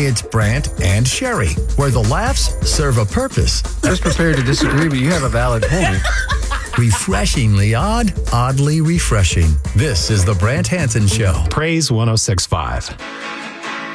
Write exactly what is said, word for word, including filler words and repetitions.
It's Brant and Sherry, where the laughs serve a purpose. Just prepared to disagree, but you have a valid point. Refreshingly odd, oddly refreshing. This is the Brant Hansen Show. Praise one oh six point five.